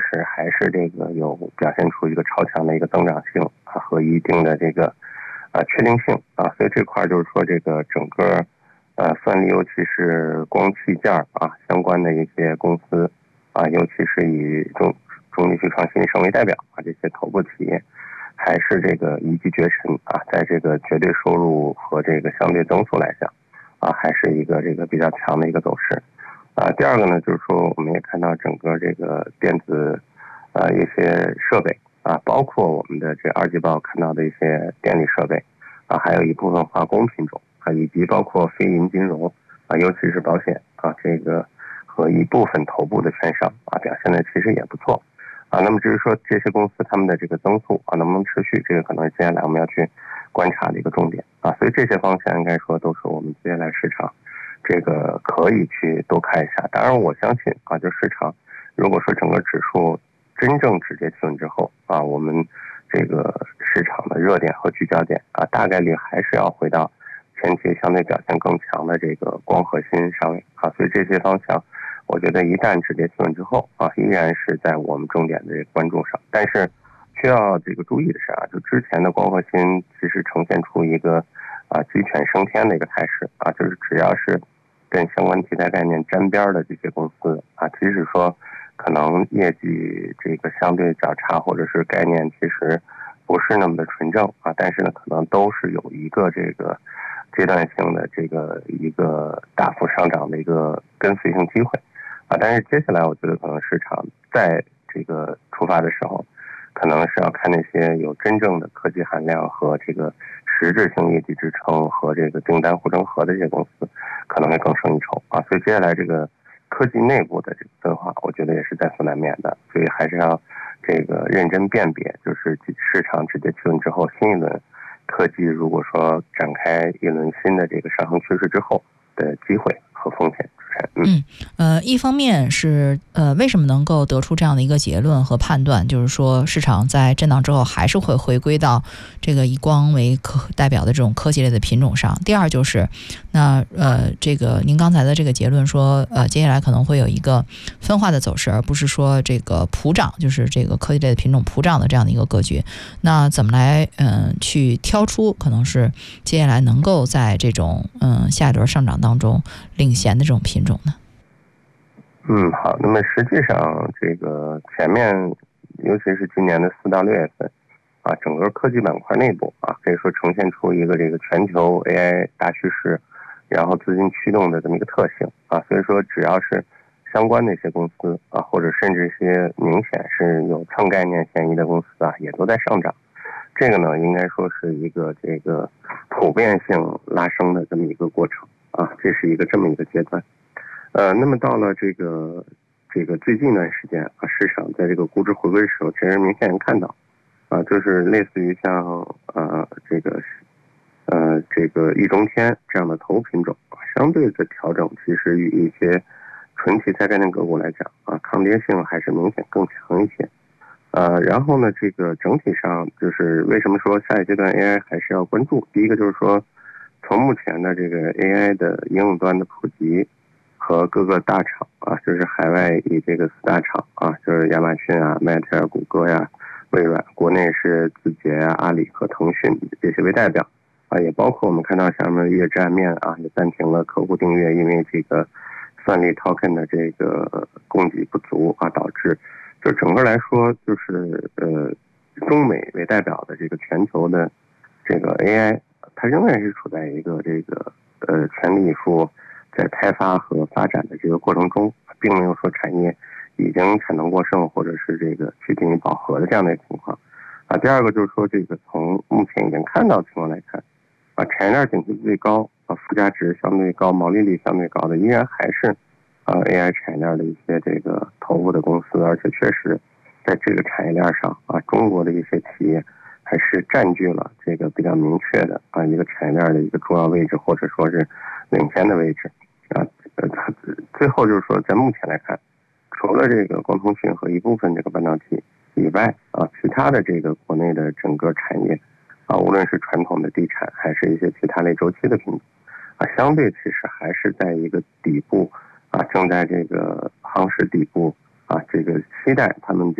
是还是这个有表现出一个超强的一个增长性和一定的这个确定性所以这块就是说这个整个算力尤其是光器件相关的一些公司尤其是以中立旭创新升为代表这些头部企业还是这个一骑绝尘在这个绝对收入和这个相对增速来讲还是一个这个比较强的一个走势第二个呢，就是说我们也看到整个这个电子一些设备包括我们的这二季报看到的一些电力设备还有一部分化工品种以及包括非银金融尤其是保险这个和一部分头部的券商表现的其实也不错那么至于说这些公司他们的这个增速能不能持续，这个可能是接下来我们要去观察的一个重点所以这些方向应该说都是我们接下来市场这个可以去多看一下。当然我相信就市场如果说整个指数真正止跌企稳之后我们这个市场的热点和聚焦点大概率还是要回到前期相对表现更强的这个光核心上面所以这些方向我觉得一旦止跌企稳之后依然是在我们重点的关注上。但是需要这个注意的是就之前的光核心其实呈现出一个鸡犬升天的一个态势就是只要是跟相关题材概念沾边的这些公司即使说可能业绩这个相对较差，或者是概念其实不是那么的纯正但是呢可能都是有一个这个阶段性的这个一个大幅上涨的一个跟随性机会但是接下来我觉得可能市场在这个出发的时候可能是要看那些有真正的科技含量和这个实质性业绩支撑和这个订单护城河的这些公司可能会更胜一筹所以接下来这个科技内部的这个分化我觉得也是在所难免的，所以还是要这个认真辨别，就是市场止跌企稳之后新一轮科技如果说展开一轮新的这个上升趋势之后的机会和风险。 一方面是为什么能够得出这样的一个结论和判断，就是说市场在震荡之后还是会回归到这个以光为代表的这种科技类的品种上。第二就是这个您刚才的这个结论说接下来可能会有一个分化的走势，而不是说这个普涨，就是这个科技类的品种普涨的这样的一个格局。那怎么来去挑出可能是接下来能够在这种下一轮上涨当中领衔的这种品种呢？ 好，那么实际上这个前面尤其是今年的4到6月份整个科技板块内部可以说呈现出一个这个全球 AI 大趋势，然后资金驱动的这么一个特性所以说只要是相关的一些公司或者甚至一些明显是有蹭概念嫌疑的公司也都在上涨。这个呢应该说是一个这个普遍性拉升的这么一个过程这是一个这么一个阶段。那么到了这个最近一段时间市场在这个估值回归的时候，其实明显看到就是类似于像这个易中天这样的头品种相对的调整，其实与一些纯题材概念个股来讲抗跌性还是明显更强一些。然后呢这个整体上就是为什么说下一阶段 AI 还是要关注，第一个就是说从目前的这个 AI 的应用端的普及和各个大厂就是海外以这个4大厂就是亚马逊Meta 谷歌微软，国内是字节阿里和腾讯这些为代表也包括我们看到像什么月之暗面也暂停了客户订阅，因为这个算力 token 的这个供给不足导致就整个来说就是中美为代表的这个全球的这个 AI 它仍然是处在一个这个全力以赴在开发和发展的这个过程中，并没有说产业已经产能过剩或者是这个趋近于饱和的这样的情况第二个就是说这个从目前已经看到的情况来看产业链景气最高附加值相对高，毛利率相对高的依然还是AI 产业链的一些这个头部的公司，而且确实在这个产业链上中国的一些企业还是占据了这个比较明确的一个产业链的一个重要位置，或者说是领先的位置最后就是说在目前来看，除了这个光通讯和一部分这个半导体以外其他的这个国内的整个产业无论是传统的地产还是一些其他类周期的品种相对其实还是在一个底部正在这个夯实底部这个期待他们